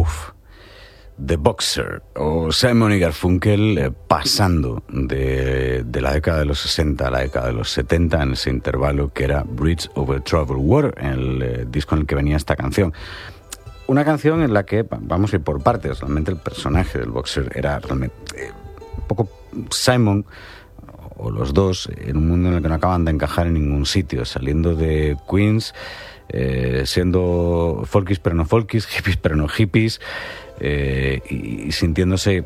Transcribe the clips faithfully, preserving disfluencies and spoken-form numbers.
Uf. The Boxer, o Simon y Garfunkel eh, pasando de, de la década de los sesenta a la década de los setenta en ese intervalo que era Bridge Over Troubled Water, el eh, disco en el que venía esta canción. Una canción en la que, vamos a ir por partes, realmente el personaje del Boxer era realmente eh, un poco Simon, o los dos, en un mundo en el que no acaban de encajar en ningún sitio, saliendo de Queens, eh, siendo folkis pero no folkis, hippies pero no hippies, eh, y, y sintiéndose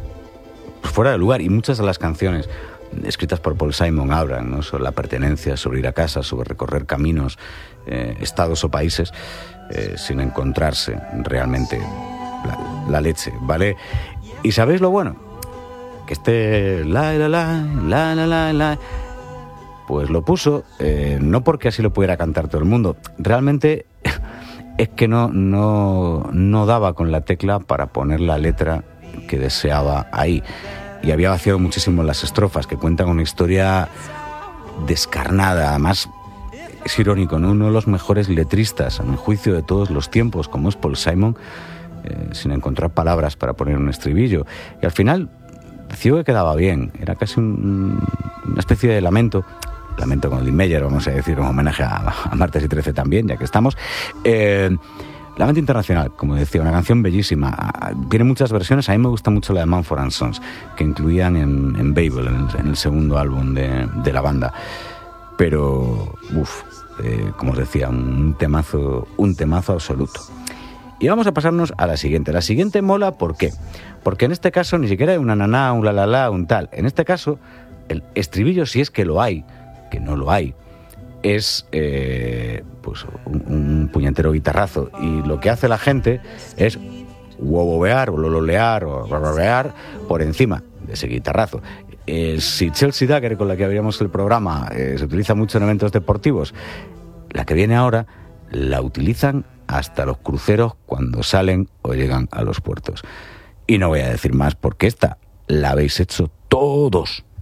fuera de lugar. Y muchas de las canciones escritas por Paul Simon hablan, ¿no?, sobre la pertenencia, sobre ir a casa, sobre recorrer caminos, eh, estados o países, eh, sin encontrarse realmente la, la leche, ¿vale? ¿Y sabéis lo bueno? Que este la la la la la la la pues lo puso eh, no porque así lo pudiera cantar todo el mundo, realmente es que no no no daba con la tecla para poner la letra que deseaba ahí, y había vaciado muchísimo las estrofas, que cuentan una historia descarnada. Además es irónico, ¿no? Uno de los mejores letristas, a mi juicio, de todos los tiempos, como es Paul Simon, eh, sin encontrar palabras para poner un estribillo, y al final decidió que quedaba bien. Era casi un, una especie de lamento, lamento con Lynn Meyer, vamos a decir, un homenaje a, a Martes y Trece también, ya que estamos. Eh, lamento internacional, como decía, una canción bellísima. Tiene muchas versiones. A mí me gusta mucho la de Mumford and Sons, que incluían en, en Babel, en el, en el segundo álbum de, de la banda. Pero, uff, eh, como os decía, un temazo, un temazo absoluto. Y vamos a pasarnos a la siguiente. La siguiente mola, ¿por qué? Porque en este caso ni siquiera hay una naná, un la la la, un tal. En este caso, el estribillo, si es que lo hay, que no lo hay, es eh, pues un, un puñetero guitarrazo. Y lo que hace la gente es wowovear o lololear o rarorear por encima de ese guitarrazo. Eh, si Chelsea Dagger, con la que abríamos el programa, eh, se utiliza mucho en eventos deportivos, la que viene ahora la utilizan hasta los cruceros cuando salen o llegan a los puertos. Y no voy a decir más porque esta la habéis hecho todos.